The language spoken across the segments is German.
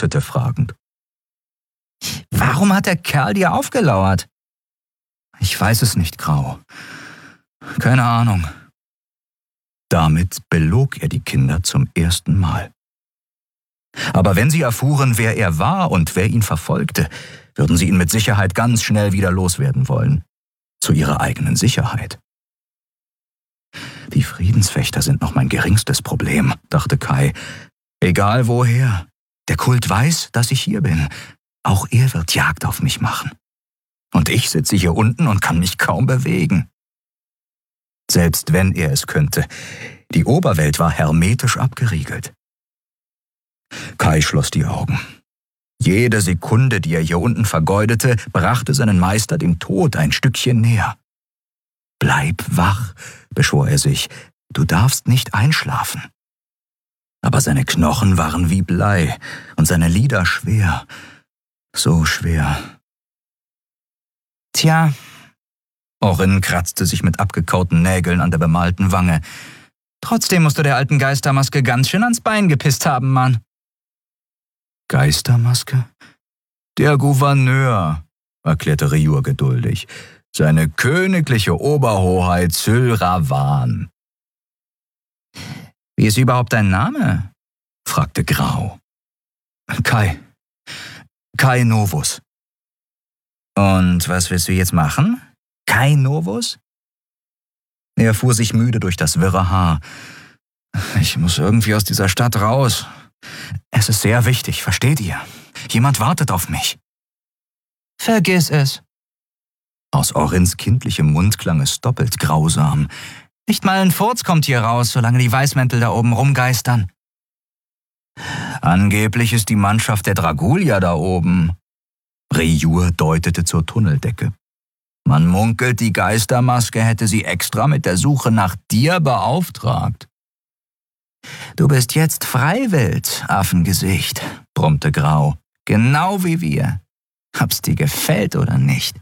antwortete fragend. Warum hat der Kerl dir aufgelauert? Ich weiß es nicht, Grau. Keine Ahnung. Damit belog er die Kinder zum ersten Mal. Aber wenn sie erfuhren, wer er war und wer ihn verfolgte, würden sie ihn mit Sicherheit ganz schnell wieder loswerden wollen. Zu ihrer eigenen Sicherheit. Die Friedenswächter sind noch mein geringstes Problem, dachte Kai. Egal woher. Der Kult weiß, dass ich hier bin. Auch er wird Jagd auf mich machen. Und ich sitze hier unten und kann mich kaum bewegen. Selbst wenn er es könnte, die Oberwelt war hermetisch abgeriegelt. Kai schloss die Augen. Jede Sekunde, die er hier unten vergeudete, brachte seinen Meister dem Tod ein Stückchen näher. Bleib wach, beschwor er sich, du darfst nicht einschlafen. Aber seine Knochen waren wie Blei und seine Lider schwer, so schwer. Tja, Orin kratzte sich mit abgekauten Nägeln an der bemalten Wange. Trotzdem musst du der alten Geistermaske ganz schön ans Bein gepisst haben, Mann. Geistermaske? Der Gouverneur, erklärte Ryur geduldig. Seine königliche Oberhoheit Syl Ravan. Wie ist überhaupt dein Name? Fragte Grau. Kai Novus. Und was willst du jetzt machen? Kai Novus? Er fuhr sich müde durch das wirre Haar. Ich muss irgendwie aus dieser Stadt raus. Es ist sehr wichtig, versteht ihr? Jemand wartet auf mich. Vergiss es. Aus Orins kindlichem Mund klang es doppelt grausam. Nicht mal ein Furz kommt hier raus, solange die Weißmäntel da oben rumgeistern. Angeblich ist die Mannschaft der Dragulia da oben. Ryur deutete zur Tunneldecke. Man munkelt, die Geistermaske hätte sie extra mit der Suche nach dir beauftragt. Du bist jetzt Freiwild, Affengesicht, brummte Grau. Genau wie wir. Ob's dir gefällt oder nicht.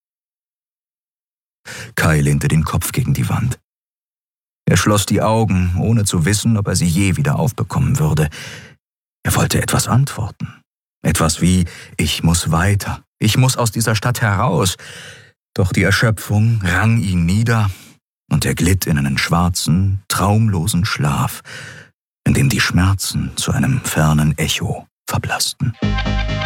Kai lehnte den Kopf gegen die Wand. Er schloss die Augen, ohne zu wissen, ob er sie je wieder aufbekommen würde. Er wollte etwas antworten. Etwas wie, ich muss weiter, ich muss aus dieser Stadt heraus. Doch die Erschöpfung rang ihn nieder und er glitt in einen schwarzen, traumlosen Schlaf, in dem die Schmerzen zu einem fernen Echo verblassten.